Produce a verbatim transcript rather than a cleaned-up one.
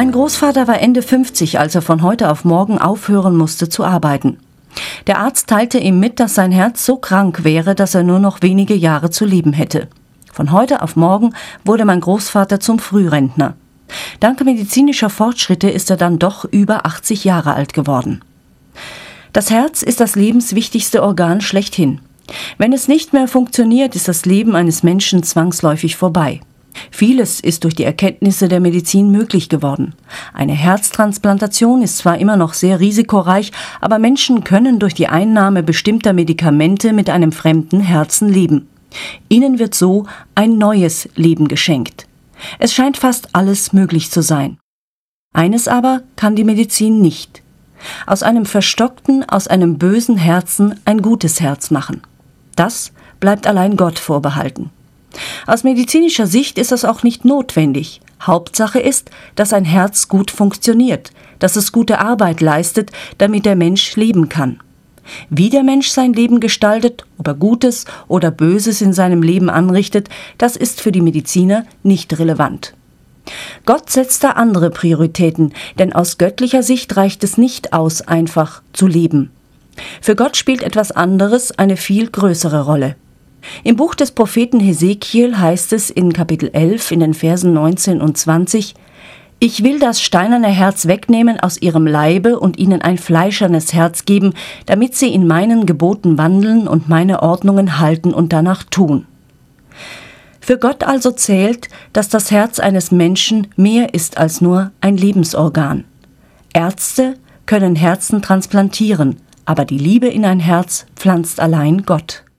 Mein Großvater war Ende fünfzig, als er von heute auf morgen aufhören musste zu arbeiten. Der Arzt teilte ihm mit, dass sein Herz so krank wäre, dass er nur noch wenige Jahre zu leben hätte. Von heute auf morgen wurde mein Großvater zum Frührentner. Dank medizinischer Fortschritte ist er dann doch über achtzig Jahre alt geworden. Das Herz ist das lebenswichtigste Organ schlechthin. Wenn es nicht mehr funktioniert, ist das Leben eines Menschen zwangsläufig vorbei. Vieles ist durch die Erkenntnisse der Medizin möglich geworden. Eine Herztransplantation ist zwar immer noch sehr risikoreich, aber Menschen können durch die Einnahme bestimmter Medikamente mit einem fremden Herzen leben. Ihnen wird so ein neues Leben geschenkt. Es scheint fast alles möglich zu sein. Eines aber kann die Medizin nicht: aus einem verstockten, aus einem bösen Herzen ein gutes Herz machen. Das bleibt allein Gott vorbehalten. Aus medizinischer Sicht ist das auch nicht notwendig. Hauptsache ist, dass ein Herz gut funktioniert, dass es gute Arbeit leistet, damit der Mensch leben kann. Wie der Mensch sein Leben gestaltet, ob er Gutes oder Böses in seinem Leben anrichtet, das ist für die Mediziner nicht relevant. Gott setzt da andere Prioritäten, denn aus göttlicher Sicht reicht es nicht aus, einfach zu leben. Für Gott spielt etwas anderes eine viel größere Rolle. Im Buch des Propheten Hesekiel heißt es in Kapitel elf in den Versen neunzehn und zwanzig: Ich will das steinerne Herz wegnehmen aus ihrem Leibe und ihnen ein fleischernes Herz geben, damit sie in meinen Geboten wandeln und meine Ordnungen halten und danach tun. Für Gott also zählt, dass das Herz eines Menschen mehr ist als nur ein Lebensorgan. Ärzte können Herzen transplantieren, aber die Liebe in ein Herz pflanzt allein Gott.